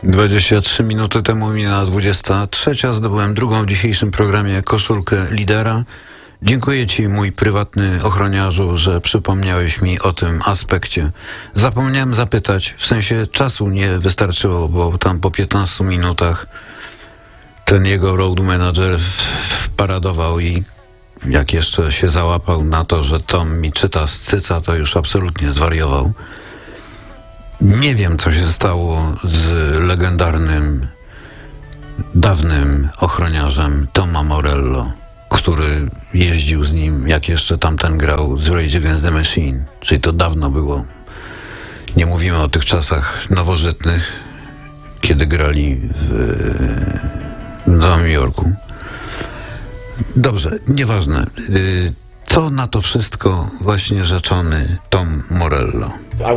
23 minuty temu minęła 23. Zdobyłem drugą w dzisiejszym programie koszulkę lidera. Dziękuję Ci, mój prywatny ochroniarzu, że przypomniałeś mi o tym aspekcie. Zapomniałem zapytać, w sensie czasu nie wystarczyło, bo tam po 15 minutach ten jego road manager paradował i jak jeszcze się załapał na to, że Tom mi czyta z cyca, to już absolutnie zwariował. Nie wiem, co się stało z legendarnym, dawnym ochroniarzem Toma Morello, który jeździł z nim, jak jeszcze tamten grał z Rage Against the Machine. Czyli to dawno było. Nie mówimy o tych czasach nowożytnych, kiedy grali w Nowym Jorku. Dobrze, nieważne. Co na to wszystko właśnie rzeczony Tom Morello?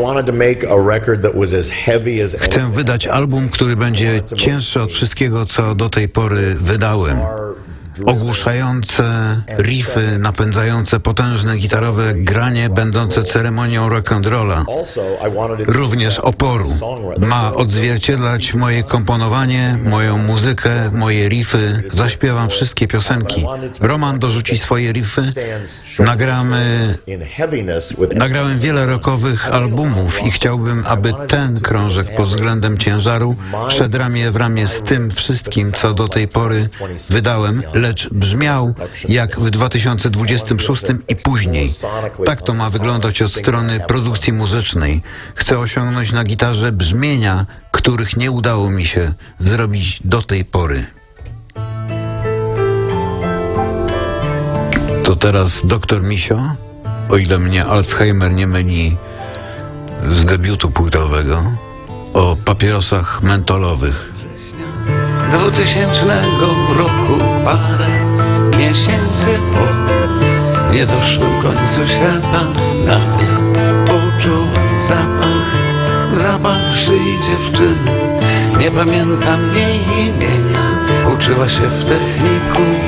Chcę wydać album, który będzie cięższy od wszystkiego, co do tej pory wydałem. Ogłuszające riffy, napędzające potężne gitarowe granie, będące ceremonią rock'n'rolla. Również oporu. Ma odzwierciedlać moje komponowanie, moją muzykę, moje riffy. Zaśpiewam wszystkie piosenki. Roman dorzuci swoje riffy. Nagrałem wiele rockowych albumów i chciałbym, aby ten krążek pod względem ciężaru szedł ramię w ramię z tym wszystkim, co do tej pory wydałem, lecz brzmiał jak w 2026 i później. Tak to ma wyglądać od strony produkcji muzycznej. Chcę osiągnąć na gitarze brzmienia, których nie udało mi się zrobić do tej pory. To teraz Doktor Misio, o ile mnie Alzheimer nie myli z debiutu płytowego, o papierosach mentolowych. 2000 roku, parę miesięcy po niedoszłym końcu świata, nagle poczułem zapach szyi dziewczyny. Nie pamiętam jej imienia, uczyła się w technikum